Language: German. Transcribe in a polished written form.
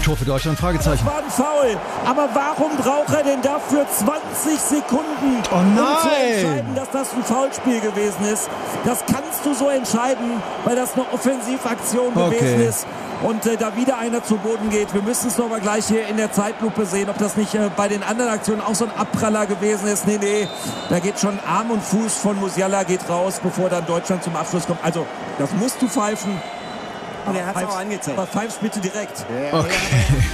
Tor für Deutschland? Fragezeichen. Das war ein Foul. Aber warum braucht er denn dafür 20 Sekunden, Oh um nein! zu entscheiden, dass das ein Foulspiel gewesen ist? Das kannst du so entscheiden, weil das eine Offensivaktion gewesen ist. Und da wieder einer zu Boden geht. Wir müssen es noch mal gleich hier in der Zeitlupe sehen, ob das nicht bei den anderen Aktionen auch so ein Abpraller gewesen ist. Nee, da geht schon Arm und Fuß von Musiala geht raus, bevor dann Deutschland zum Abschluss kommt. Also, das musst du pfeifen. Und er hat es auch angezählt. Aber pfeifst bitte direkt. Okay.